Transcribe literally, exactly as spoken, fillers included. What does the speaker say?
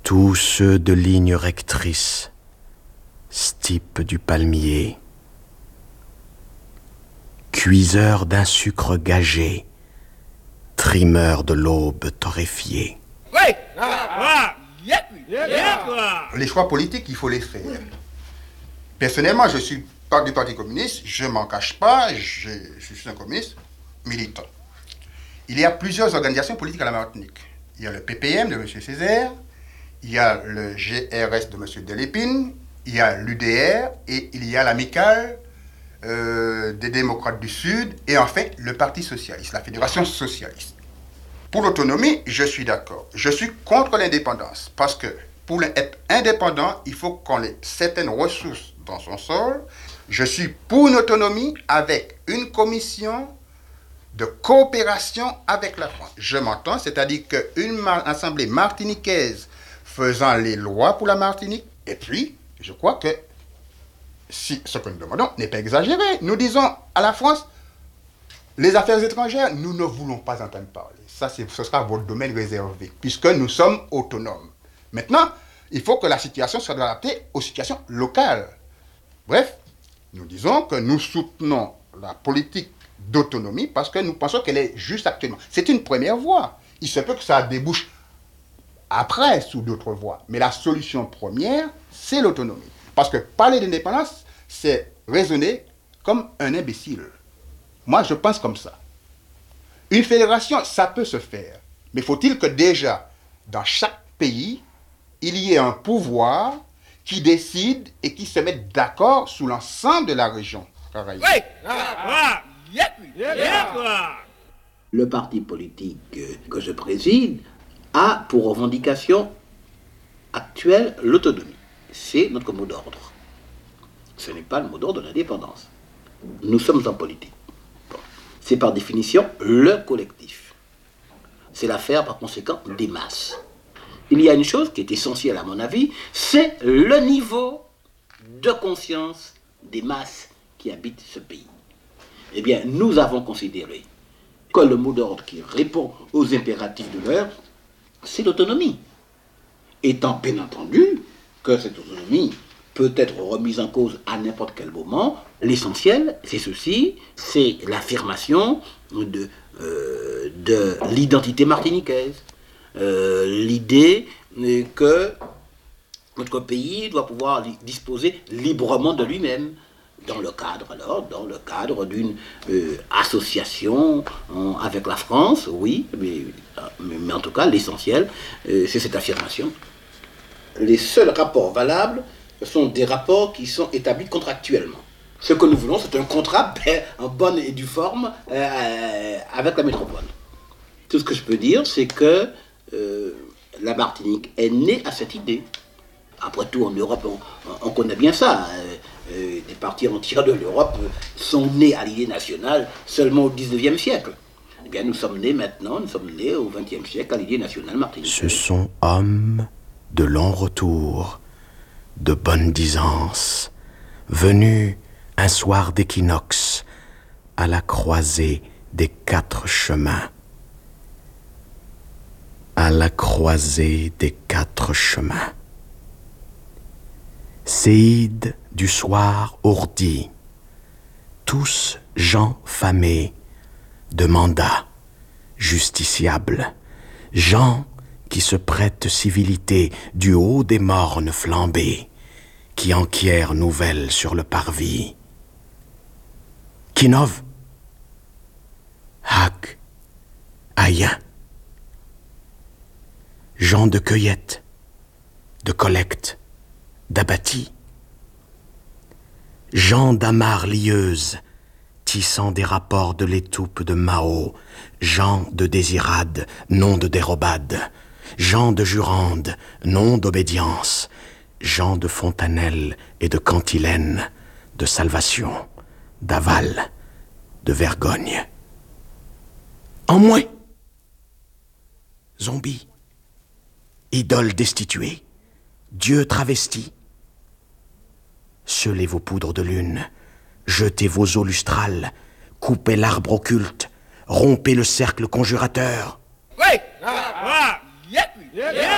Tous ceux de ligne rectrice, stipe du palmier, cuiseur d'un sucre gagé, trimeur de l'aube torréfiée. Oui. Ah, ah. Les choix politiques, il faut les faire. Personnellement, je suis pas du Parti communiste, je m'en cache pas, je, je suis un communiste militant. Il y a plusieurs organisations politiques à la Martinique. Il y a le P P M de M. Césaire, il y a le G R S de M. Delépine, il y a l'U D R et il y a l'amicale euh, des démocrates du Sud et en fait le Parti socialiste, la Fédération socialiste. Pour l'autonomie, je suis d'accord. Je suis contre l'indépendance parce que pour être indépendant, il faut qu'on ait certaines ressources dans son sol. Je suis pour une autonomie avec une commission de coopération avec la France. Je m'entends, c'est-à-dire qu'une mar- assemblée martiniquaise faisant les lois pour la Martinique, et puis, je crois que si ce que nous demandons n'est pas exagéré. Nous disons à la France, les affaires étrangères, nous ne voulons pas entendre parler. Ça, c'est, ce sera votre domaine réservé, puisque nous sommes autonomes. Maintenant, il faut que la situation soit adaptée aux situations locales. Bref, nous disons que nous soutenons la politique d'autonomie parce que nous pensons qu'elle est juste actuellement. C'est une première voie. Il se peut que ça débouche après sous d'autres voies. Mais la solution première, c'est l'autonomie. Parce que parler d'indépendance, c'est raisonner comme un imbécile. Moi, je pense comme ça. Une fédération, ça peut se faire. Mais faut-il que déjà, dans chaque pays, il y ait un pouvoir qui décide et qui se mette d'accord sous l'ensemble de la région caraïbe. Oui. Ah, ah. Yeah. Yeah. Le parti politique que je préside a pour revendication actuelle l'autonomie. C'est notre mot d'ordre. Ce n'est pas le mot d'ordre de l'indépendance. Nous sommes en politique. Bon. C'est par définition le collectif. C'est l'affaire par conséquent des masses. Il y a une chose qui est essentielle à mon avis, c'est le niveau de conscience des masses qui habitent ce pays. Eh bien, nous avons considéré que le mot d'ordre qui répond aux impératifs de l'heure, c'est l'autonomie. Étant bien entendu que cette autonomie peut être remise en cause à n'importe quel moment, l'essentiel, c'est ceci, c'est l'affirmation de, euh, de l'identité martiniquaise. Euh, l'idée que notre pays doit pouvoir li- disposer librement de lui-même, dans le cadre alors, dans le cadre d'une euh, association euh, avec la France, oui, mais, mais, mais en tout cas l'essentiel, euh, c'est cette affirmation. Les seuls rapports valables sont des rapports qui sont établis contractuellement. Ce que nous voulons, c'est un contrat en bonne et due forme euh, avec la métropole. Tout ce que je peux dire, c'est que euh, la Martinique est née à cette idée. Après tout, en Europe, on, on connaît bien ça. Euh, euh, des parties entières de l'Europe sont nées à l'idée nationale seulement au dix-neuvième siècle. Eh bien, nous sommes nés maintenant, nous sommes nés au vingtième siècle à l'idée nationale martiniquaise. Ce sont hommes de long retour, de bonne disance, venus un soir d'équinoxe à la croisée des quatre chemins. À la croisée des quatre chemins. Séides du soir ourdis, tous gens famés, de mandat, justiciables, gens qui se prêtent civilité du haut des mornes flambées, qui enquièrent nouvelles sur le parvis. Kinov, Hack, Ayen, gens de cueillette, de collecte, d'abattis, gens d'amarres lieuses, tissant des rapports de l'étoupe de Mao, gens de désirade, non de dérobade, gens de jurande, non d'obédience, gens de fontanelle et de cantilène, de salvation, d'aval, de vergogne. En moins, zombies, idoles destituées, dieux travestis, scellez vos poudres de lune, jetez vos eaux lustrales, coupez l'arbre occulte, rompez le cercle conjurateur. Oui. Ah, ah. Yeah. Yeah.